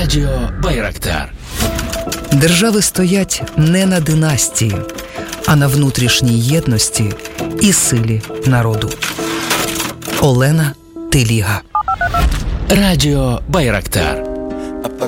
Радіо Байрактар. Держави стоять не на династії, а на внутрішній єдності і силі народу. Олена Теліга. Радіо Байрактар.